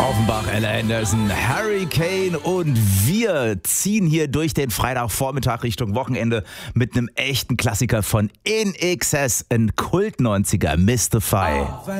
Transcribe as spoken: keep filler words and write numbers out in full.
Offenbach, Ella Anderson, Hurricane und wir ziehen hier durch den Freitagvormittag Richtung Wochenende mit einem echten Klassiker von In Excess, ein Kult-neunziger, Mystify.